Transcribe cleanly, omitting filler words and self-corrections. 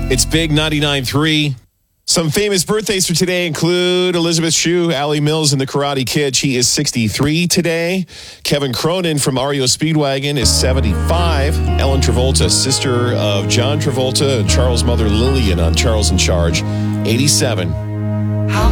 It's Big 99.3. Some famous birthdays for today include Elizabeth Shue, Allie Mills, and the Karate Kid. She is 63 today. Kevin Cronin from REO Speedwagon is 75. Ellen Travolta, sister of John Travolta, and Charles' mother Lillian on Charles in Charge, 87.